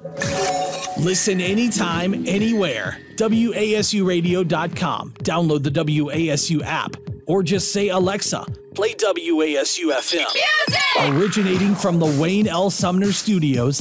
Listen anytime, anywhere. WASUradio.com. Download the WASU app. Or just say, Alexa, play WASU FM. Music! Originating from the Wayne L. Sumner Studios